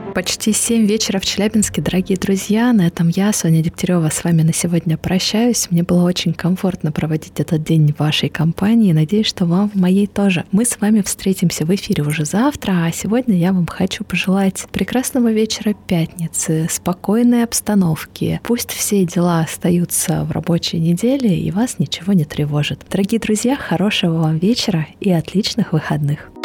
Почти 7 вечера в Челябинске, дорогие друзья. На этом я, Соня Дегтярева, с вами на сегодня прощаюсь. Мне было очень комфортно проводить этот день в вашей компании. Надеюсь, что вам в моей тоже. Мы с вами встретимся в эфире уже завтра, а сегодня я вам хочу пожелать прекрасного вечера пятницы, спокойной обстановки. Пусть все дела остаются в рабочей неделе и вас ничего не тревожит. Дорогие друзья, хорошего вам вечера и отличных выходных.